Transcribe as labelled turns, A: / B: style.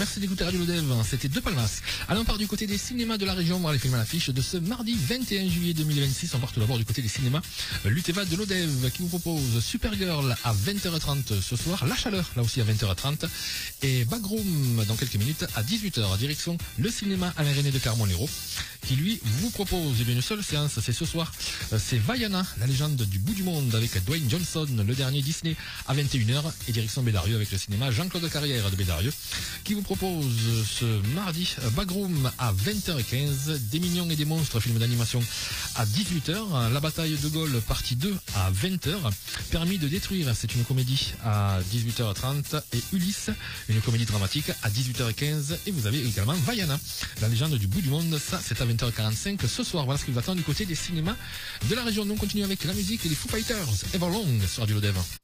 A: merci d'écouter Radio Lodev, c'était De Palmas. Allons, on part du côté des cinémas de la région, voir les films à l'affiche de ce mardi 21 juillet 2026. On part tout d'abord du côté des cinémas Luteva de Lodev qui vous propose Supergirl à 20h30 ce soir, La Chaleur là aussi à 20h30 et Backroom dans quelques minutes à 18h, direction le cinéma Alain René de Clermont-Lérault qui lui vous propose une seule séance, c'est ce soir, c'est Vaiana, la légende du bout du monde avec Dwayne Johnson, le dernier Disney à 21h et direction Bédarieux avec le cinéma Jean-Claude Carrière de Bédarieux qui vous propose ce mardi Backroom à 20h15, Des mignons et des monstres, film d'animation à 18h, La bataille de Gaulle partie 2 à 20h, Permis de détruire, c'est une comédie à 18h30 et Ulysse, une comédie dramatique à 18h15 et vous avez également Vaiana, la légende du bout du monde, ça c'est à 20h45 ce soir. Voilà ce qui vous attend du côté des cinémas de la région. Nous on continue avec la musique et les Foo Fighters, Everlong sur Radio Lodev.